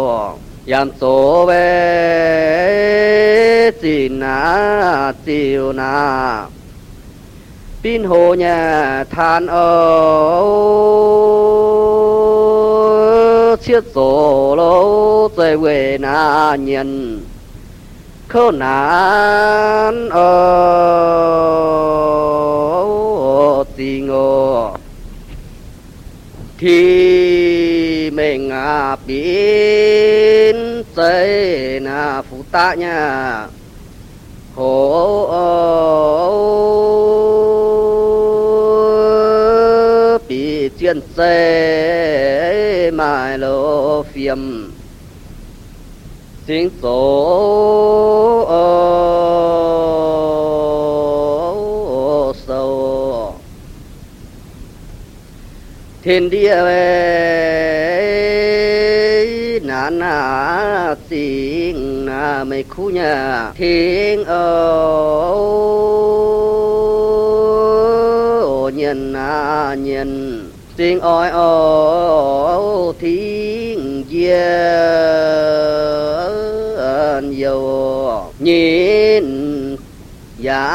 yam số về chỉ na chiều na pin hồ nhà than chiết số lô dây về na nhân khâu nán gì ngô thì mình biến dây na phụ tạ nhà hồ bị chiến xe mai lô phim tiếng số sâu thiên địa về nana tiếng na mấy khu nhà thiên nhân na nhân tiếng oi thiên địa